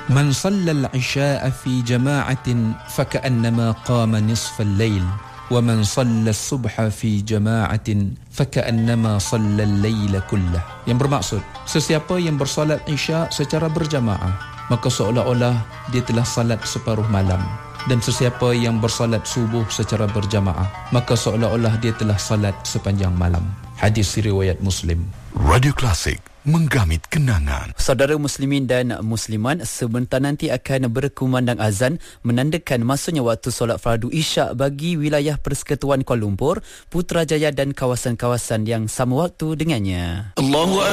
Man sallal isya'a fi jama'atin faka'annama qama nisfal lail wa man sallal subha fi jama'atin faka'annama sallal laila kullah. Yang bermaksud, sesiapa yang bersolat isya' secara berjamaah, maka seolah-olah dia telah salat separuh malam. Dan sesiapa yang bersalat subuh secara berjamaah, maka seolah-olah dia telah salat sepanjang malam. Hadis riwayat Muslim. Radio Klasik, menggamit kenangan. Saudara muslimin dan muslimat, sebentar nanti akan berkumandang azan menandakan masuknya waktu solat fardu isyak bagi wilayah Persekutuan Kuala Lumpur, Putrajaya dan kawasan-kawasan yang sama waktu dengannya. Allahu